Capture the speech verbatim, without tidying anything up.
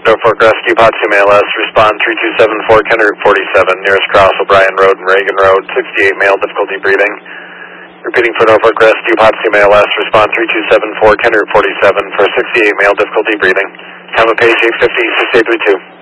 Norfolk Rescue, Potsdam A L S, respond three two seven four, Kennedy Route forty-seven, nearest cross O'Brien Road and Reagan Road, sixty-eight male, difficulty breathing. Repeating for Norfolk Rescue, Potsdam A L S, respond three two seven four, Kennedy Route forty-seven for sixty-eight male, difficulty breathing. Time of page eight fifty, six eight three two.